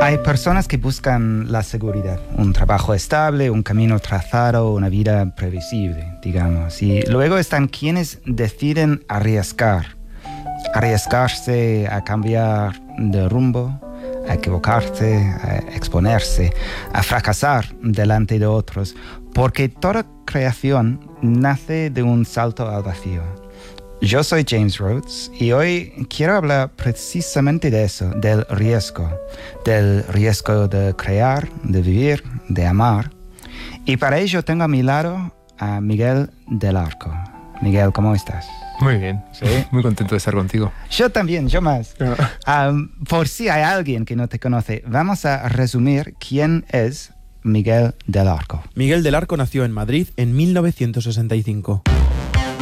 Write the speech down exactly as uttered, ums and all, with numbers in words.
Hay personas que buscan la seguridad, un trabajo estable, un camino trazado, una vida previsible, digamos. Y luego están quienes deciden arriesgar, arriesgarse a cambiar de rumbo, a equivocarse, a exponerse, a fracasar delante de otros, porque toda creación nace de un salto al vacío. Yo soy James Rhodes y hoy quiero hablar precisamente de eso, del riesgo, del riesgo de crear, de vivir, de amar. Y para ello tengo a mi lado a Miguel del Arco. Miguel, ¿cómo estás? Muy bien, ¿Sí? Muy contento de estar contigo. Yo también, yo más. um, por si hay alguien que no te conoce, vamos a resumir quién es Miguel del Arco. Miguel del Arco nació en Madrid en mil novecientos sesenta y cinco.